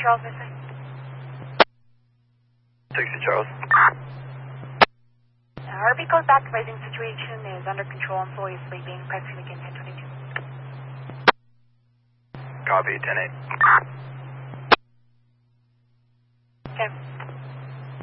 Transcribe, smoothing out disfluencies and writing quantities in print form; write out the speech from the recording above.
Charles, missing. 60 Charles. Heartbeat goes back. Raising situation is under control. Employee is sleeping. Pressing again, 1022. Copy, 10-8. Okay.